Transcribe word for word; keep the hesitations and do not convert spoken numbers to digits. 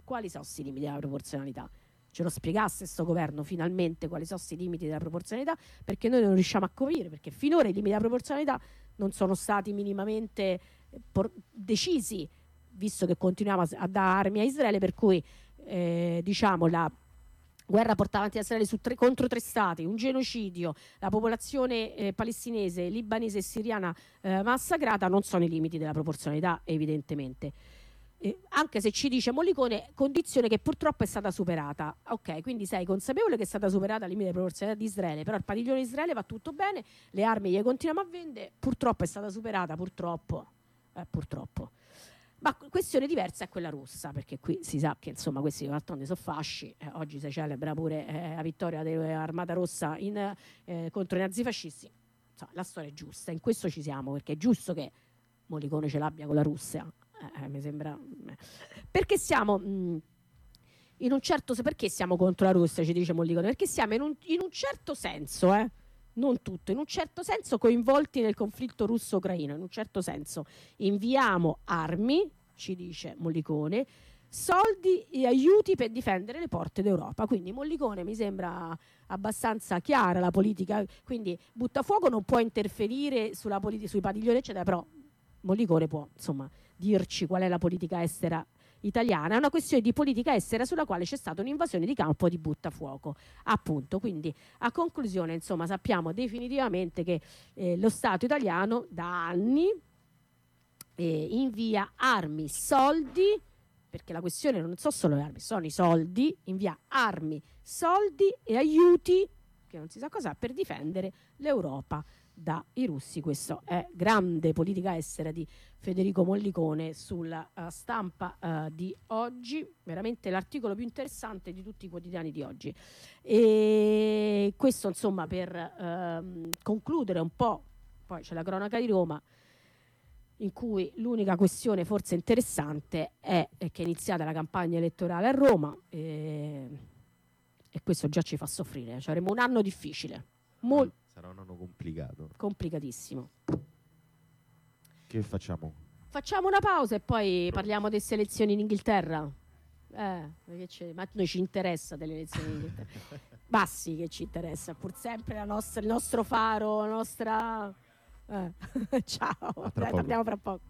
quali sono i limiti della proporzionalità? Ce lo spiegasse sto governo finalmente quali sono i limiti della proporzionalità, perché noi non riusciamo a capire, perché finora i limiti della proporzionalità non sono stati minimamente por- decisi, visto che continuiamo a, a dare armi a Israele, per cui eh, diciamo la guerra portata avanti da Israele su tre, contro tre stati, un genocidio, la popolazione eh, palestinese, libanese e siriana eh, massacrata, non sono i limiti della proporzionalità, evidentemente. Eh, anche se ci dice Mollicone, condizione che purtroppo è stata superata. Ok, quindi sei consapevole che è stata superata il limite di proporzionalità di Israele, però il padiglione di Israele va tutto bene, le armi le continuiamo a vendere, purtroppo è stata superata, purtroppo, eh, purtroppo. Ma questione diversa è quella russa, perché qui si sa che insomma questi d'altronde sono fasci, eh, oggi si celebra pure eh, la vittoria dell'Armata Rossa in, eh, contro i nazifascisti. Insomma, la storia è giusta, in questo ci siamo, perché è giusto che Mollicone ce l'abbia con la Russia, eh, mi sembra. Perché siamo mh, in un certo perché siamo contro la Russia, ci dice Mollicone, perché siamo in un, in un certo senso, eh, non tutto, in un certo senso coinvolti nel conflitto russo-ucraino, in un certo senso inviamo armi, ci dice Mollicone, soldi e aiuti per difendere le porte d'Europa. Quindi Mollicone mi sembra abbastanza chiara la politica, quindi Buttafuoco non può interferire sulla politi- sui padiglioni eccetera, però Mollicone può insomma dirci qual è la politica estera italiana. È una questione di politica estera sulla quale c'è stata un'invasione di campo di Buttafuoco, appunto. Quindi a conclusione insomma sappiamo definitivamente che eh, lo Stato italiano da anni eh, invia armi, soldi, perché la questione non sono solo le armi, sono i soldi, invia armi, soldi e aiuti, che non si sa cosa, per difendere l'Europa dai russi. Questo è grande politica estera di Federico Mollicone sulla uh, stampa uh, di oggi, veramente l'articolo più interessante di tutti i quotidiani di oggi. E questo insomma per uh, concludere un po', poi c'è la cronaca di Roma, in cui l'unica questione forse interessante è, è che è iniziata la campagna elettorale a Roma e, e questo già ci fa soffrire, cioè, avremo un anno difficile, molto sarà un anno complicato, complicatissimo. Che facciamo? Facciamo una pausa e poi parliamo delle elezioni in Inghilterra. Eh, perché c'è? Ma a noi ci interessa delle elezioni in Inghilterra. Bassi che ci interessa, pur sempre la nostra, il nostro faro, la nostra... Eh. Ciao, dai, torniamo fra poco.